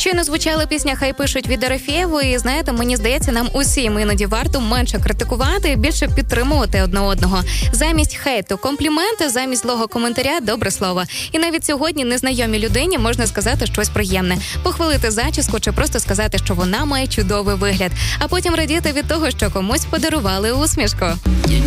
Щойно звучала пісня «Хай пишуть» від Дорофєєвої, і знаєте, мені здається, нам усім іноді варто менше критикувати і більше підтримувати одне одного. Замість хейту компліменти, замість злого коментаря добре слово. І навіть сьогодні незнайомій людині можна сказати щось приємне, похвалити зачіску чи просто сказати, що вона має чудовий вигляд, а потім радіти від того, що комусь подарували усмішку.